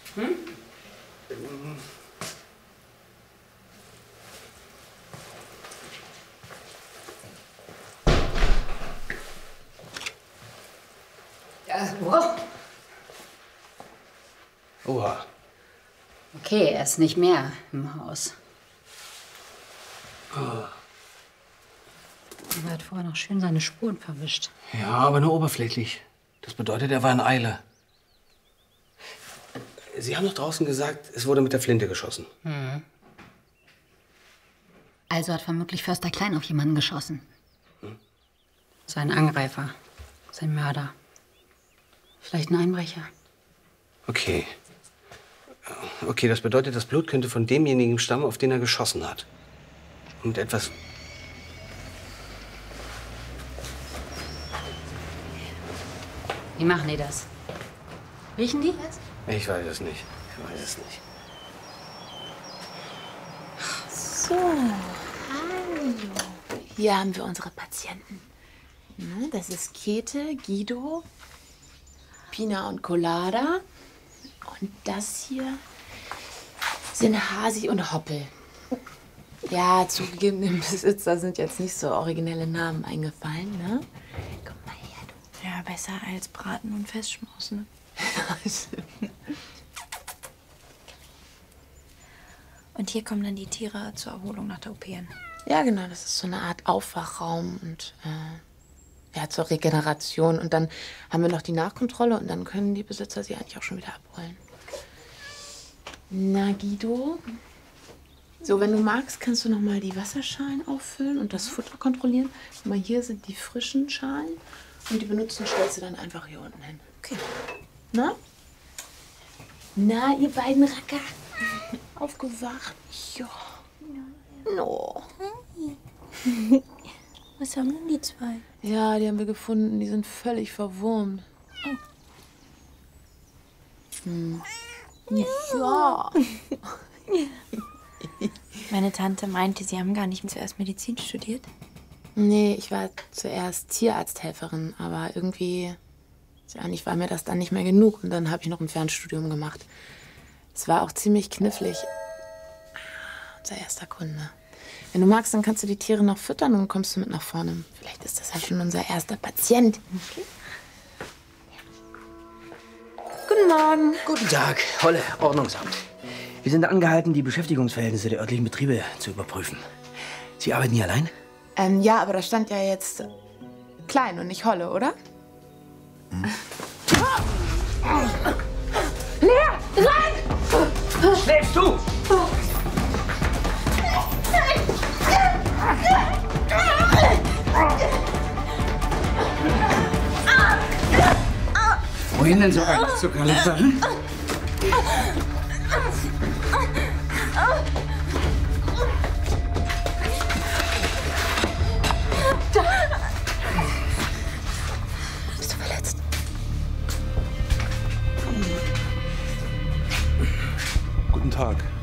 Hm? Wow. Oha. Okay, er ist nicht mehr im Haus. Oh. Er hat vorher noch schön seine Spuren verwischt. Ja, aber nur oberflächlich. Das bedeutet, er war in Eile. Sie haben doch draußen gesagt, es wurde mit der Flinte geschossen. Mhm. Also hat vermutlich Förster Klein auf jemanden geschossen. Sein Angreifer. Sein Mörder. Vielleicht ein Einbrecher. Okay. Okay, das bedeutet, das Blut könnte von demjenigen stammen, auf den er geschossen hat. Und etwas... Wie machen die das? Riechen die es? Ich weiß es nicht. Ich weiß es nicht. So, hallo. Hier haben wir unsere Patienten. Das ist Käthe, Guido, Pina und Colada. Und das hier sind Hasi und Hoppel. Ja, zugegeben, dem Besitzer sind jetzt nicht so originelle Namen eingefallen, ne? Komm mal her, du. Ja, besser als Braten und Festschmausen. Und hier kommen dann die Tiere zur Erholung nach der OP hin. Ja, genau, das ist so eine Art Aufwachraum und ja, zur Regeneration. Und dann haben wir noch die Nachkontrolle und dann können die Besitzer sie eigentlich auch schon wieder abholen. Na, Guido? So, wenn du magst, kannst du noch mal die Wasserschalen auffüllen und das Futter kontrollieren. Guck mal, hier sind die frischen Schalen und die benutzten stellst du dann einfach hier unten hin. Okay. Na? Na, ihr beiden Racker? Aufgewacht? Ja. No. Was haben denn die zwei? Ja, die haben wir gefunden. Die sind völlig verwurmt. Oh. Hm. Ja. Meine Tante meinte, Sie haben gar nicht zuerst Medizin studiert. Nee, ich war zuerst Tierarzthelferin, aber irgendwie war mir das dann nicht mehr genug. Und dann habe ich noch ein Fernstudium gemacht. Es war auch ziemlich knifflig. Unser erster Kunde. Wenn du magst, dann kannst du die Tiere noch füttern und kommst du mit nach vorne. Vielleicht ist das ja schon unser erster Patient. Okay. Guten Morgen. Guten Tag, Holle, Ordnungsamt. Wir sind angehalten, die Beschäftigungsverhältnisse der örtlichen Betriebe zu überprüfen. Sie arbeiten hier allein? Ja, aber da stand ja jetzt Klein und nicht Holle, oder? Leer! Rein! Schläfst du? Wohin denn so ein Zuckerliter? Hm? Bist du verletzt? Guten Tag.